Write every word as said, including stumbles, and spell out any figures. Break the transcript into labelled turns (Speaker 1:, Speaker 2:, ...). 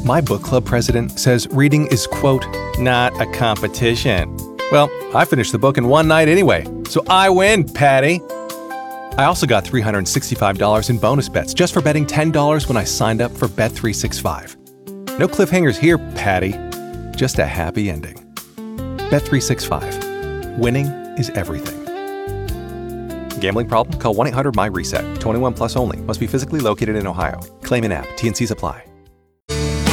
Speaker 1: My book club president says reading is, quote, not a competition. Well, I finished the book in one night anyway, so I win, Patty. I also got three hundred sixty-five dollars in bonus bets just for betting ten dollars when I signed up for Bet three sixty-five. No cliffhangers here, Patty. Just a happy ending. Bet three sixty-five. Winning is everything. Gambling problem? Call one eight hundred M Y RESET. twenty-one plus only. Must be physically located in Ohio. Claim in app. T and Cs apply.